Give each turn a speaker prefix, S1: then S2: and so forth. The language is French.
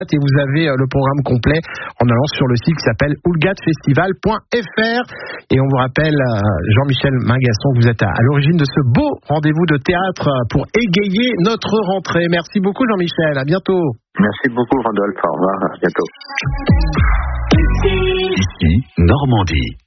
S1: Et vous avez le programme complet en allant sur le site qui s'appelle oulgatfestival.fr. Et on vous rappelle, Jean-Michel Mingasson, vous êtes à l'origine de ce beau rendez-vous de théâtre pour égayer notre rentrée. Merci beaucoup Jean-Michel, à bientôt.
S2: Merci beaucoup Rodolphe, au revoir, à bientôt.
S3: Ici, Normandie.